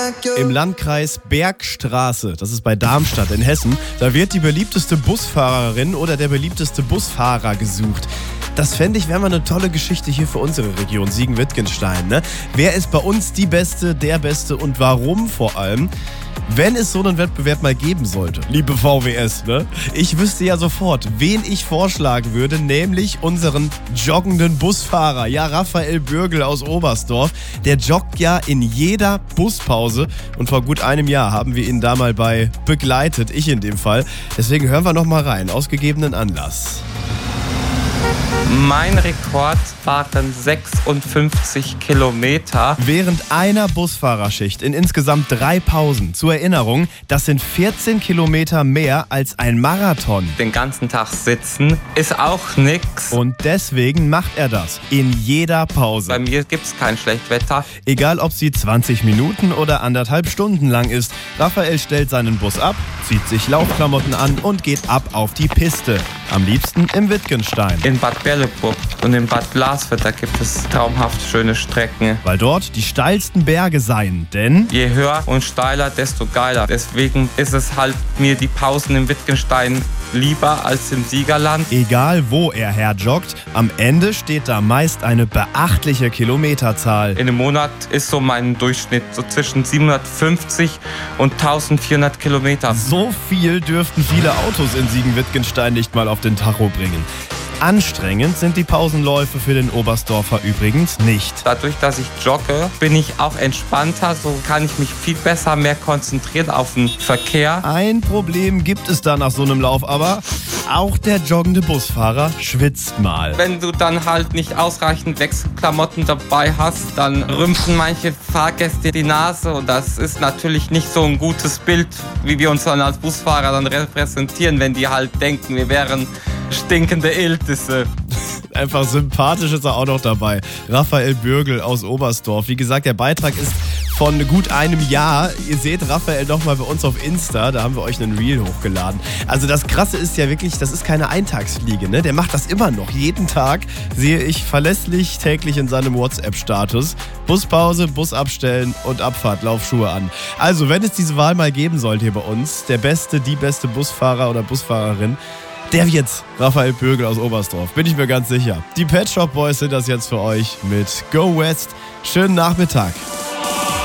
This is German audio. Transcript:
Im Landkreis Bergstraße, das ist bei Darmstadt in Hessen, da wird die beliebteste Busfahrerin oder der beliebteste Busfahrer gesucht. Das fände ich, wäre mal eine tolle Geschichte hier für unsere Region Siegen-Wittgenstein. Ne? Wer ist bei uns die Beste, der Beste und warum vor allem? Wenn es so einen Wettbewerb mal geben sollte, liebe VWS, ne? Ich wüsste ja sofort, wen ich vorschlagen würde, nämlich unseren joggenden Busfahrer. Ja, Raphael Bürgel aus Oberstdorf. Der joggt ja in jeder Buspause und vor gut einem Jahr haben wir ihn da mal bei begleitet, ich in dem Fall. Deswegen hören wir noch mal rein, aus gegebenen Anlass. Mein Rekord waren 56 Kilometer. Während einer Busfahrerschicht in insgesamt 3 Pausen. Zur Erinnerung, das sind 14 Kilometer mehr als ein Marathon. Den ganzen Tag sitzen ist auch nix. Und deswegen macht er das in jeder Pause. Bei mir gibt's kein Schlechtwetter. Egal, ob sie 20 Minuten oder 1,5 Stunden lang ist. Raphael stellt seinen Bus ab, zieht sich Laufklamotten an und geht ab auf die Piste. Am liebsten im Wittgenstein. In Bad Berleburg und in Bad Glasfeld, da gibt es traumhaft schöne Strecken. Weil dort die steilsten Berge seien, denn je höher und steiler, desto geiler. Deswegen ist es halt mir die Pausen im Wittgenstein lieber als im Siegerland. Egal wo er herjoggt, am Ende steht da meist eine beachtliche Kilometerzahl. In einem Monat ist so mein Durchschnitt so zwischen 750 und 1400 Kilometer. So viel dürften viele Autos in Siegen-Wittgenstein nicht mal auf den Tacho bringen. Anstrengend sind die Pausenläufe für den Oberstdorfer übrigens nicht. Dadurch, dass ich jogge, bin ich auch entspannter. So kann ich mich viel besser mehr konzentrieren auf den Verkehr. Ein Problem gibt es da nach so einem Lauf, aber auch der joggende Busfahrer schwitzt mal. Wenn du dann halt nicht ausreichend Wechselklamotten dabei hast, dann rümpfen manche Fahrgäste die Nase. Und das ist natürlich nicht so ein gutes Bild, wie wir uns dann als Busfahrer dann repräsentieren, wenn die halt denken, wir wären stinkende Iltisse. Einfach sympathisch ist er auch noch dabei. Raphael Bürgel aus Oberstdorf. Wie gesagt, der Beitrag ist von gut einem Jahr. Ihr seht Raphael noch mal bei uns auf Insta. Da haben wir euch einen Reel hochgeladen. Also das Krasse ist ja wirklich, das ist keine Eintagsfliege, ne? Der macht das immer noch. Jeden Tag sehe ich verlässlich täglich in seinem WhatsApp-Status. Buspause, Bus abstellen und Abfahrt, Laufschuhe an. Also, wenn es diese Wahl mal geben sollte hier bei uns, der beste, die beste Busfahrer oder Busfahrerin, der wird's, Raphael Bürgel aus Oberstdorf, bin ich mir ganz sicher. Die Pet Shop Boys sind das jetzt für euch mit Go West. Schönen Nachmittag.